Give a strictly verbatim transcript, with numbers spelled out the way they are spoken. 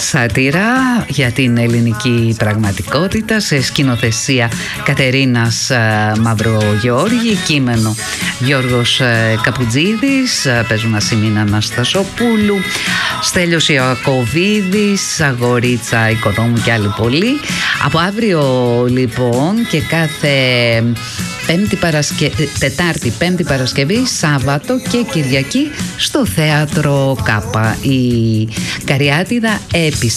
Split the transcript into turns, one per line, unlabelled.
Σάτυρα για την ελληνική πραγματικότητα σε σκηνοθεσία Κατερίνας Μαυρογεώργη, κείμενο Γιώργος Καπουτζίδης, παίζουν Ασημίνα Αναστασοπούλου, Στέλιος Ιακωβίδης, Αγορίτσα Οικοδόμου και άλλοι πολλοί. Από αύριο λοιπόν και κάθε Πέμπτη Παρασκε... Τετάρτη, Πέμπτη Παρασκευή, Σάββατο και Κυριακή στο Θέατρο Κάπα. Η Καριάτιδα έπεισε